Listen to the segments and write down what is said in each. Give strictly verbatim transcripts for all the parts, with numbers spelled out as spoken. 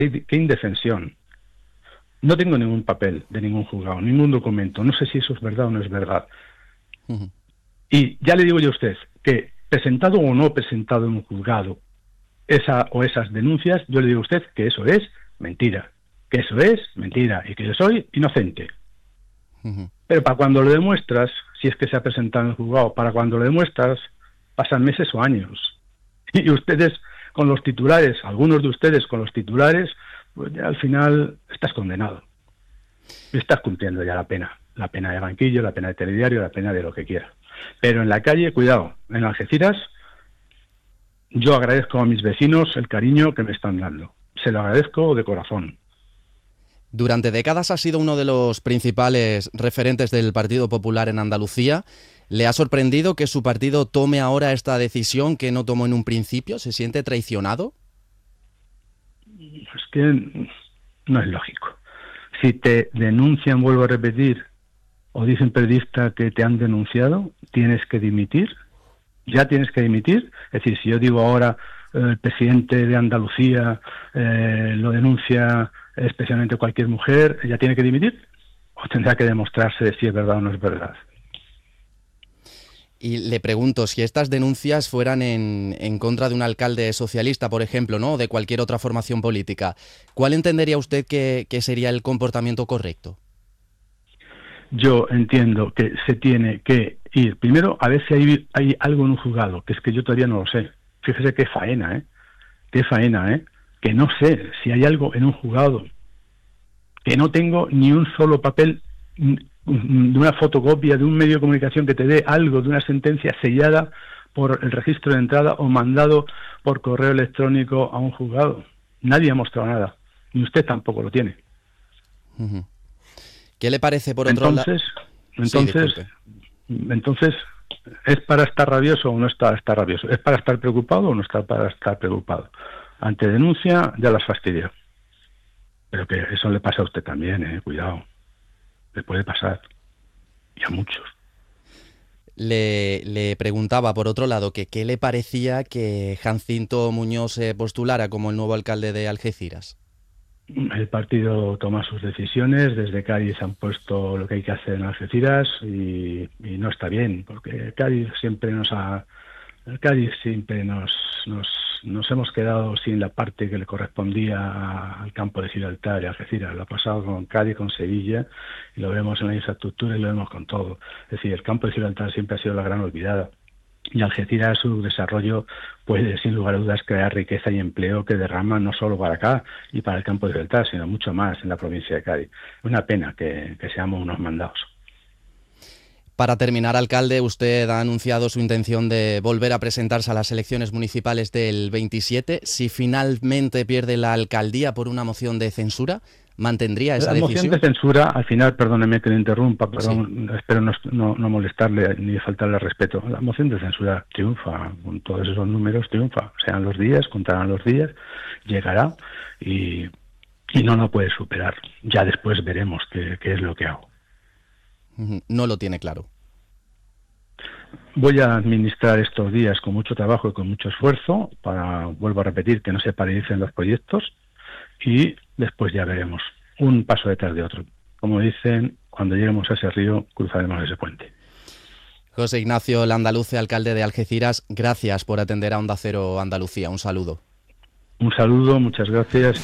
qué, qué indefensión. No tengo ningún papel de ningún juzgado, ningún documento. No sé si eso es verdad o no es verdad. Uh-huh. Y ya le digo yo a usted que, presentado o no presentado en un juzgado esa o esas denuncias, yo le digo a usted que eso es mentira. Que eso es mentira y que yo soy inocente. Uh-huh. Pero para cuando lo demuestras, si es que se ha presentado en el juzgado, para cuando lo demuestras, pasan meses o años. Y ustedes con los titulares, algunos de ustedes con los titulares, pues ya al final estás condenado. Estás cumpliendo ya la pena. La pena de banquillo, la pena de telediario, la pena de lo que quiera. Pero en la calle, cuidado, en Algeciras, yo agradezco a mis vecinos el cariño que me están dando. Se lo agradezco de corazón. Durante décadas ha sido uno de los principales referentes del Partido Popular en Andalucía. ¿Le ha sorprendido que su partido tome ahora esta decisión que no tomó en un principio? ¿Se siente traicionado? Es que no es lógico. Si te denuncian, vuelvo a repetir, o dicen periodista que te han denunciado, tienes que dimitir. Ya tienes que dimitir. Es decir, si yo digo ahora eh, el presidente de Andalucía eh, lo denuncia especialmente cualquier mujer, ¿ya tiene que dimitir? ¿O tendrá que demostrarse si es verdad o no es verdad? Y le pregunto, si estas denuncias fueran en, en contra de un alcalde socialista, por ejemplo, ¿no?, o de cualquier otra formación política, ¿cuál entendería usted que, que sería el comportamiento correcto? Yo entiendo que se tiene que ir primero a ver si hay, hay algo en un juzgado, que es que yo todavía no lo sé. Fíjese qué faena, ¿eh? Qué faena, ¿eh? Que no sé si hay algo en un juzgado, que no tengo ni un solo papel de una fotocopia de un medio de comunicación que te dé algo de una sentencia sellada por el registro de entrada o mandado por correo electrónico a un juzgado. Nadie ha mostrado nada, ni usted tampoco lo tiene. Uh-huh. ¿Qué le parece por otro lado? Entonces, la... entonces, sí, entonces, ¿es para estar rabioso o no es para estar rabioso? ¿Es para estar preocupado o no está para estar preocupado? Ante denuncia ya las fastidia. Pero que eso le pasa a usted también, eh, cuidado. Le puede pasar. Y a muchos. Le, le preguntaba, por otro lado, que qué le parecía que Jacinto Muñoz se postulara como el nuevo alcalde de Algeciras. El partido toma sus decisiones, desde Cádiz han puesto lo que hay que hacer en Algeciras y, y no está bien, porque Cádiz siempre nos ha... Cádiz siempre nos, nos, nos hemos quedado sin la parte que le correspondía al campo de Gibraltar y Algeciras. Lo ha pasado con Cádiz, con Sevilla, y lo vemos en la infraestructura y lo vemos con todo. Es decir, el campo de Gibraltar siempre ha sido la gran olvidada. Y Algeciras, su desarrollo puede, sin lugar a dudas, crear riqueza y empleo que derrama no solo para acá y para el campo de Gibraltar, sino mucho más en la provincia de Cádiz. Una pena que, que seamos unos mandados. Para terminar, alcalde, usted ha anunciado su intención de volver a presentarse a las elecciones municipales del veintisiete. Si finalmente pierde la alcaldía por una moción de censura, ¿mantendría esa decisión? La moción de censura, al final, perdóneme que le interrumpa, perdón, sí. espero no, no, no molestarle ni faltarle al respeto. La moción de censura triunfa, con todos esos números triunfa. Sean los días, contarán los días, llegará y, y no lo puede superar. Ya después veremos qué, qué es lo que hago. No lo tiene claro. Voy a administrar estos días con mucho trabajo y con mucho esfuerzo para, vuelvo a repetir, que no se paralicen los proyectos y después ya veremos, un paso detrás de otro. Como dicen, cuando lleguemos a ese río, cruzaremos ese puente. José Ignacio Landaluce, alcalde de Algeciras, gracias por atender a Onda Cero Andalucía. Un saludo. Un saludo, muchas gracias.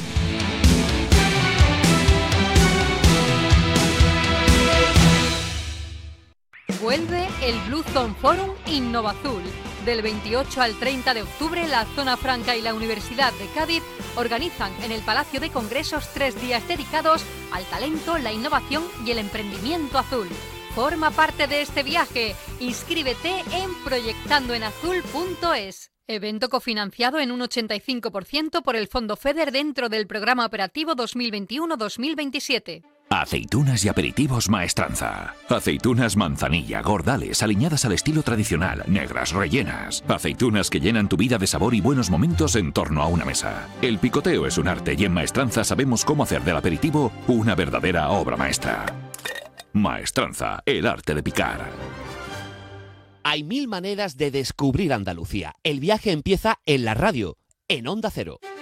Vuelve el Blue Zone Forum Innovazul. Del veintiocho al treinta de octubre, la Zona Franca y la Universidad de Cádiz organizan en el Palacio de Congresos tres días dedicados al talento, la innovación y el emprendimiento azul. Forma parte de este viaje. Inscríbete en proyectando en azul punto es. Evento cofinanciado en un ochenta y cinco por ciento por el Fondo FEDER dentro del Programa Operativo dos mil veintiuno dos mil veintisiete. Aceitunas y aperitivos Maestranza. Aceitunas manzanilla, gordales, aliñadas al estilo tradicional, negras, rellenas. Aceitunas que llenan tu vida de sabor y buenos momentos en torno a una mesa. El picoteo es un arte y en Maestranza sabemos cómo hacer del aperitivo una verdadera obra maestra. Maestranza, el arte de picar. Hay mil maneras de descubrir Andalucía. El viaje empieza en la radio, en Onda Cero.